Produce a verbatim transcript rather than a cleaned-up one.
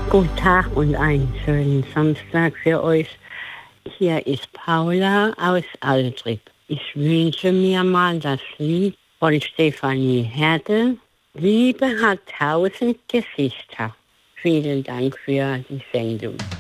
Guten Tag und einen schönen Samstag für euch. Hier ist Paula aus Altrip. Ich wünsche mir mal das Lied von Stefanie Herde. Liebe hat tausend Gesichter. Vielen Dank für die Sendung.